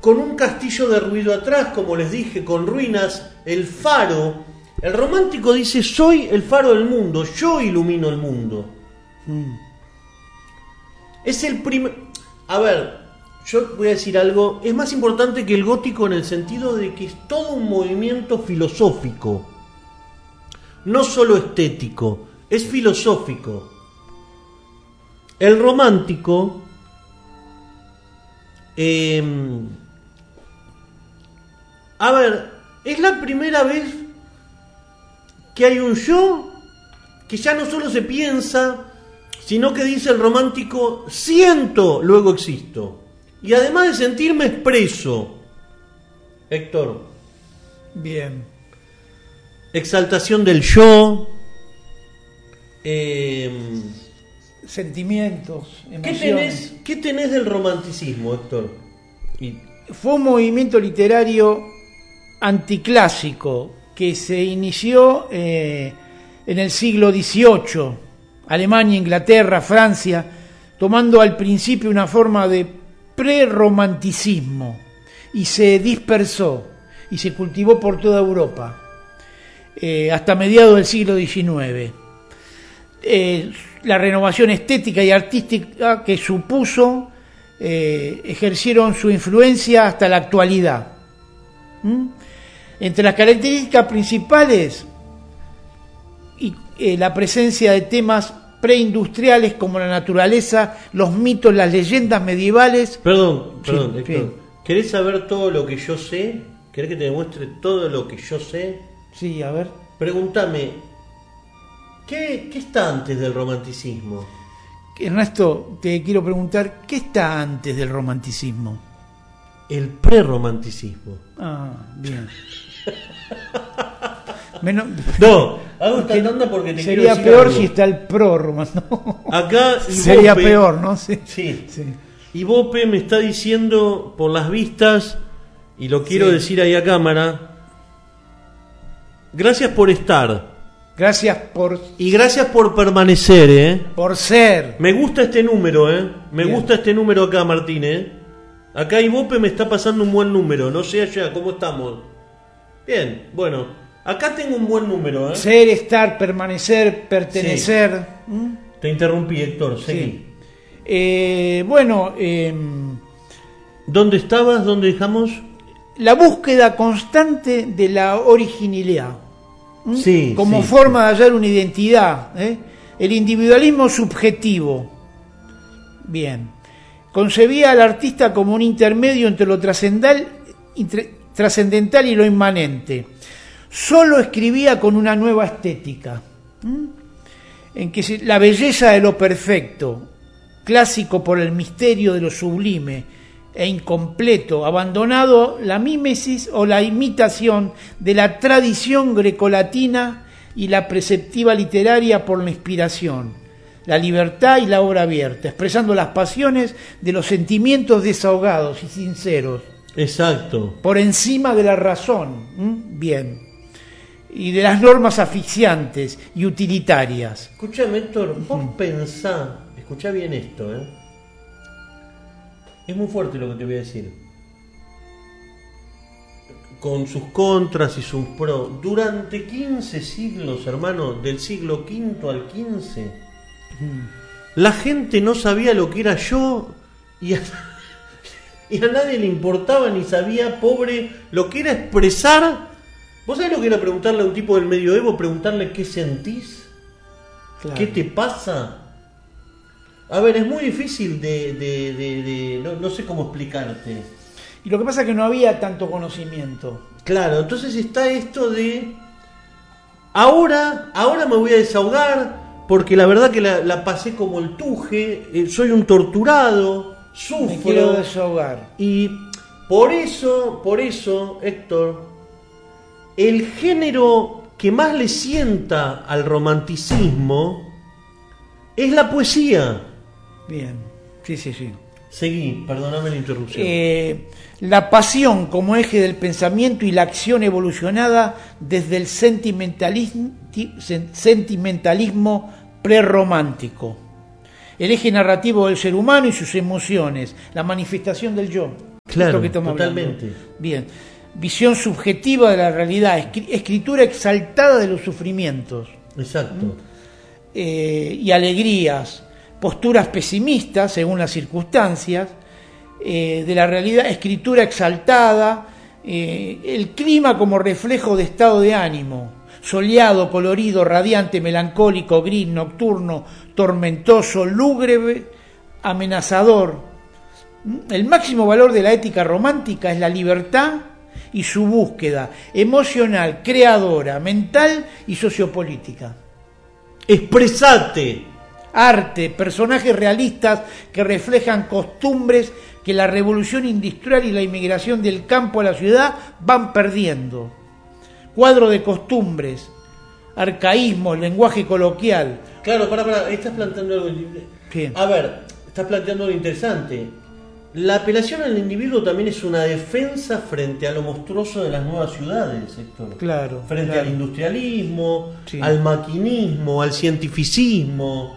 con un castillo derruido atrás, como les dije, con ruinas, el faro. El romántico dice: soy el faro del mundo, yo ilumino el mundo. Es el primer... A ver, yo voy a decir algo, es más importante que el gótico en el sentido de que es todo un movimiento filosófico, no solo estético, es filosófico. El romántico a ver, es la primera vez que hay un yo que ya no solo se piensa, sino que dice el romántico: siento, luego existo. Y además de sentirme, expreso. Héctor. Bien. Exaltación del yo. Sentimientos, emociones. ¿Qué tenés del romanticismo, Héctor? Fue un movimiento literario anticlásico que se inició en el siglo XVIII, Alemania, Inglaterra, Francia, tomando al principio una forma de prerromanticismo, y se dispersó y se cultivó por toda Europa hasta mediados del siglo XIX. La renovación estética y artística que supuso ejercieron su influencia hasta la actualidad. Entre las características principales, la presencia de temas preindustriales como la naturaleza, los mitos, las leyendas medievales. Perdón, Sí, Héctor. sí. ¿Querés saber todo lo que yo sé? ¿Querés que te demuestre todo lo que yo sé? Sí, a ver. Pregúntame, ¿qué está antes del romanticismo? Ernesto, te quiero preguntar, ¿qué está antes del romanticismo? El prerromanticismo. Ah, bien. No, hago esta tanda porque te quiero sería decir peor algo. si está el prorromanticismo. Acá sería Ibope, peor, ¿no? Sí. Sí. Sí. Ibope me está diciendo por las vistas, y lo quiero Sí. decir ahí a cámara: gracias por estar. Gracias por Y gracias por permanecer, ser. Me gusta este número, Me Bien. gusta este número acá, Martín, Acá Ibope me está pasando un buen número. No sé allá, ¿cómo estamos? Bien, bueno. Acá tengo un buen número, Ser, estar, permanecer, pertenecer. ¿Mm? Te interrumpí, Héctor, seguí. Sí. ¿Dónde estabas? ¿Dónde dejamos? La búsqueda constante de la originalidad. Sí, como sí, forma de hallar una identidad, el individualismo subjetivo. Bien. Concebía al artista como un intermedio entre lo trascendental y lo inmanente. Solo escribía con una nueva estética, en que la belleza de lo perfecto, clásico por el misterio de lo sublime e incompleto, abandonado la mímesis o la imitación de la tradición grecolatina y la preceptiva literaria por la inspiración, la libertad y la obra abierta, expresando las pasiones de los sentimientos desahogados y sinceros. Exacto. Por encima de la razón, bien, y de las normas asfixiantes y utilitarias. Escúchame, Héctor, vos pensá, escuchá bien esto, Es muy fuerte lo que te voy a decir. Con sus contras y sus pros. Durante 15 siglos, hermano, del siglo V al XV, la gente no sabía lo que era yo y a nadie le importaba ni sabía, pobre, lo que era expresar. ¿Vos sabés lo que era preguntarle a un tipo del medioevo? Preguntarle qué sentís, Claro. qué te pasa. A ver, es muy difícil no sé cómo explicarte. Y lo que pasa es que no había tanto conocimiento. Claro, entonces está esto de ahora me voy a desahogar porque la verdad que la pasé como el tuje, soy un torturado, sufro. Me quiero desahogar. Y por eso, Héctor, el género que más le sienta al romanticismo es la poesía. Bien, sí. Seguí, perdóname la interrupción. La pasión como eje del pensamiento y la acción evolucionada desde el sentimentalismo prerromántico. El eje narrativo del ser humano y sus emociones, la manifestación del yo. Claro, Esto que estamos totalmente. hablando. Bien. Visión subjetiva de la realidad, escritura exaltada de los sufrimientos. Exacto. Y alegrías, posturas pesimistas según las circunstancias, de la realidad, escritura exaltada, el clima como reflejo de estado de ánimo, soleado, colorido, radiante, melancólico, gris, nocturno, tormentoso, lúgubre, amenazador. El máximo valor de la ética romántica es la libertad y su búsqueda emocional, creadora, mental y sociopolítica. ¡Expresate! Arte, personajes realistas que reflejan costumbres que la revolución industrial y la inmigración del campo a la ciudad van perdiendo. Cuadro de costumbres, arcaísmos, lenguaje coloquial. Claro, para, estás planteando algo. ¿Qué? A ver, estás planteando algo interesante. La apelación al individuo también es una defensa frente a lo monstruoso de las nuevas ciudades, Héctor. Claro. Frente claro. al industrialismo, Sí. al maquinismo, al cientificismo.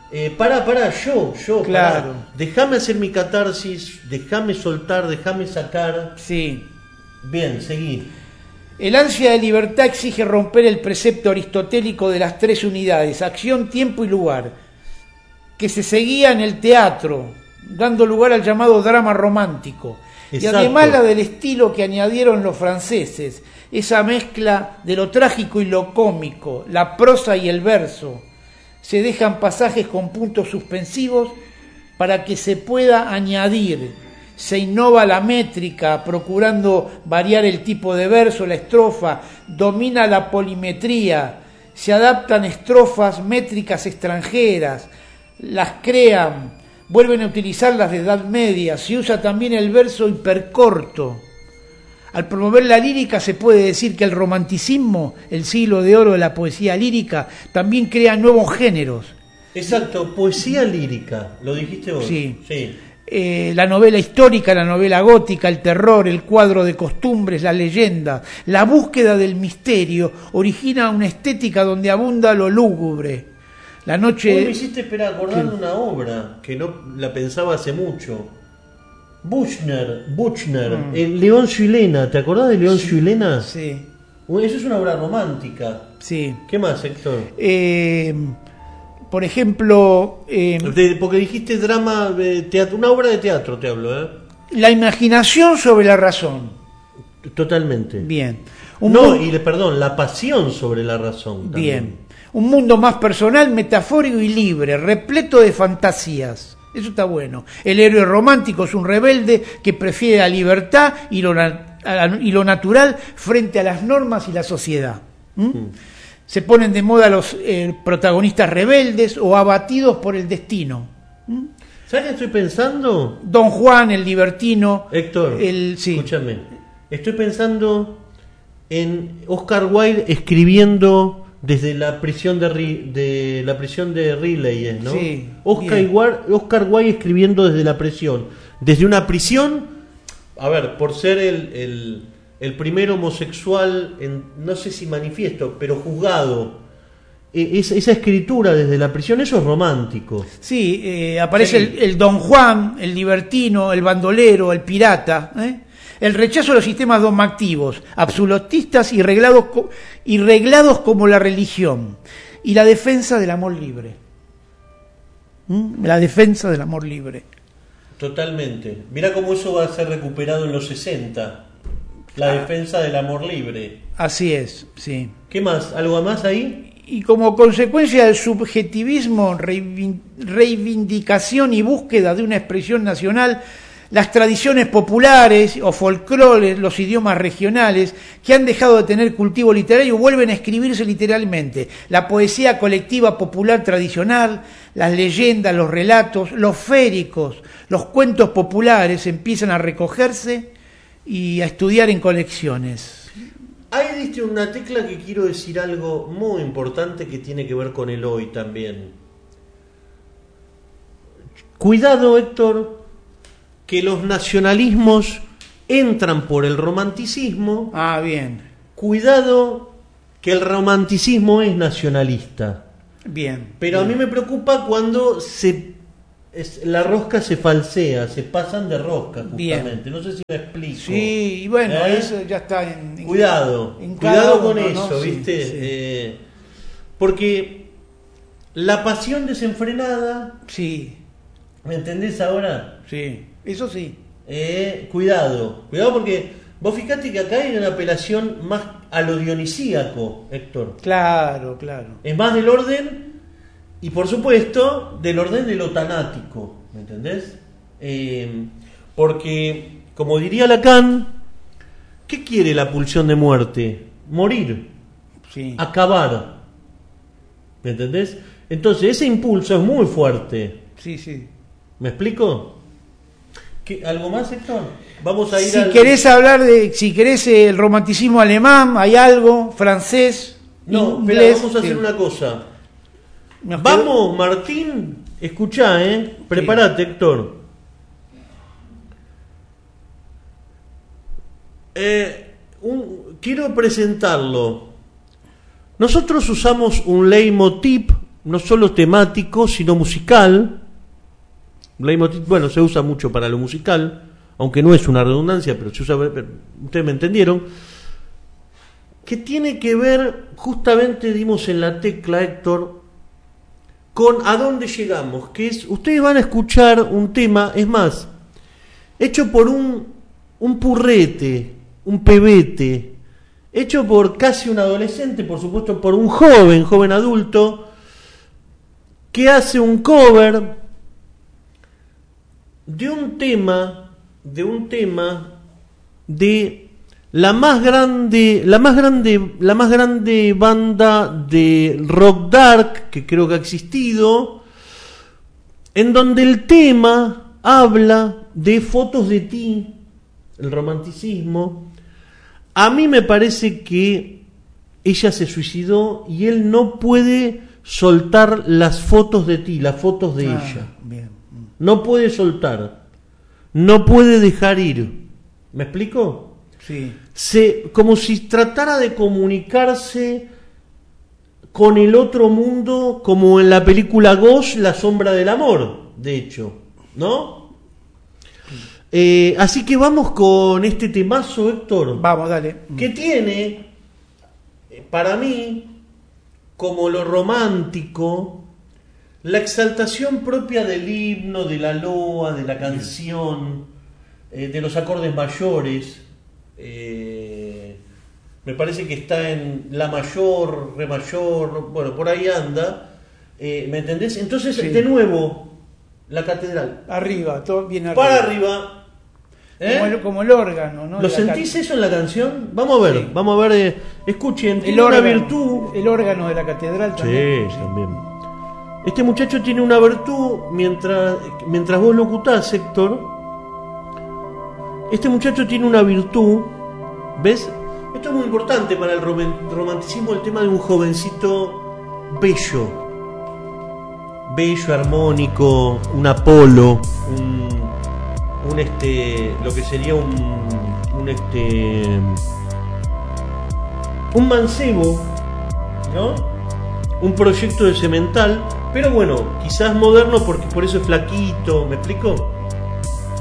Yo, Claro. déjame hacer mi catarsis, déjame soltar, déjame sacar. Sí. Bien, seguí. El ansia de libertad exige romper el precepto aristotélico de las tres unidades, acción, tiempo y lugar, que se seguía en el teatro, dando lugar al llamado drama romántico. Exacto. Y además la del estilo que añadieron los franceses, esa mezcla de lo trágico y lo cómico, la prosa y el verso. Se dejan pasajes con puntos suspensivos para que se pueda añadir. Se innova la métrica, procurando variar el tipo de verso, la estrofa, domina la polimetría, se adaptan estrofas métricas extranjeras, las crean, vuelven a utilizar las de Edad Media, se usa también el verso hipercorto. Al promover la lírica se puede decir que el romanticismo, el siglo de oro de la poesía lírica, también crea nuevos géneros. Exacto, poesía lírica, lo dijiste vos. Sí. Sí. La novela histórica, la novela gótica, el terror, el cuadro de costumbres, la leyenda, la búsqueda del misterio, origina una estética donde abunda lo lúgubre. La noche... Vos me hiciste acordar de una obra que no la pensaba hace mucho. Buchner, Leoncio y Lena, ¿te acordás de Leoncio y Lena? Sí, Eso es una obra romántica. sí. ¿Qué más, Héctor? Por ejemplo, Porque dijiste drama, teatro, una obra de teatro te hablo, ¿eh? la imaginación sobre la razón. Totalmente. Bien. Perdón, la pasión sobre la razón. También. Bien. Un mundo más personal, metafórico y libre, repleto de fantasías. Eso está bueno. El héroe romántico es un rebelde que prefiere la libertad y lo natural frente a las normas y la sociedad. Se ponen de moda los protagonistas rebeldes o abatidos por el destino. ¿Sabes qué estoy pensando? Don Juan, el libertino. Héctor, sí. escúchame. Estoy pensando en Oscar Wilde escribiendo desde la prisión de Riley, ¿no? Sí, Oscar Wilde escribiendo desde la prisión. Desde una prisión, a ver, por ser el primer homosexual, no sé si manifiesto, pero juzgado. Esa escritura desde la prisión, eso es romántico. Sí, aparece Sí. el Don Juan, el libertino, el bandolero, el pirata. El rechazo a los sistemas dogmativos, absolutistas y reglados como la religión. Y la defensa del amor libre. La defensa del amor libre. Totalmente. Mirá cómo eso va a ser recuperado en los 60. La defensa del amor libre. Así es, sí. ¿Qué más? ¿Algo más ahí? Y como consecuencia del subjetivismo, reivindicación y búsqueda de una expresión nacional, las tradiciones populares o folclores, los idiomas regionales, que han dejado de tener cultivo literario, vuelven a escribirse literalmente. La poesía colectiva popular tradicional, las leyendas, los relatos, los féricos, los cuentos populares empiezan a recogerse y a estudiar en colecciones. Ahí diste una tecla que quiero decir algo muy importante que tiene que ver con el hoy también. Cuidado, Héctor, que los nacionalismos entran por el romanticismo. Ah, bien. Cuidado que el romanticismo es nacionalista. Bien. Pero bien. a mí me preocupa cuando se la rosca se falsea, se pasan de rosca justamente. Bien. No sé si me explico. Sí, y bueno, eso ya está Cuidado con eso, ¿no? ¿Viste? Sí. Porque la pasión desenfrenada... Sí. ¿Me entendés ahora? Sí, eso sí. Cuidado porque vos fijate que acá hay una apelación más a lo dionisíaco, Héctor. Claro. Es más del orden, y por supuesto, del orden de lo tanático, ¿me entendés? Porque, como diría Lacan, ¿qué quiere la pulsión de muerte? Morir, sí. Acabar, ¿me entendés? Entonces ese impulso es muy fuerte. Sí. ¿Me explico? ¿Algo más, Héctor? Vamos a ir si querés el romanticismo alemán, hay algo, francés, inglés. Vamos a hacer una cosa. Vamos, Martín, escuchá, prepárate, Héctor. Quiero presentarlo. Nosotros usamos un leitmotiv, no solo temático, sino musical. Leitmotiv, bueno, se usa mucho para lo musical, aunque no es una redundancia, pero se usa, ustedes me entendieron, que tiene que ver, justamente dimos en la tecla, Héctor, con a dónde llegamos, que es, ustedes van a escuchar un tema, es más, hecho por un purrete, un pebete, hecho por casi un adolescente, por supuesto por un joven adulto, que hace un cover de un tema de la más grande banda de rock dark que creo que ha existido, en donde el tema habla de fotos de ti, el romanticismo. A mí me parece que ella se suicidó y él no puede soltar las fotos de ti, las fotos de ella. Bien. No puede soltar, no puede dejar ir. ¿Me explico? Sí. Como si tratara de comunicarse con el otro mundo, como en la película Ghost, La sombra del amor, de hecho, ¿no? Así que vamos con este temazo, Héctor. Vamos, dale. Que tiene, para mí, como lo romántico, la exaltación propia del himno, de la loa, de la canción, de los acordes mayores. Me parece que está en la mayor, re mayor, bueno, por ahí anda. ¿Me entendés? Entonces, sí. De nuevo, la catedral. Arriba, todo bien arriba. Para arriba. Como el órgano, ¿no? ¿Lo sentís eso en la canción? Vamos a ver, sí. Vamos a ver. Escuchen, tiene una virtud. El órgano de la catedral también. Sí, también. Este muchacho tiene una virtud, mientras vos locutás, Héctor. Este muchacho tiene una virtud, ¿ves? Esto es muy importante para el romanticismo, el tema de un jovencito bello, armónico, un Apolo, lo que sería un mancebo, ¿no? Un proyecto de semental, pero bueno, quizás moderno porque por eso es flaquito, ¿me explico?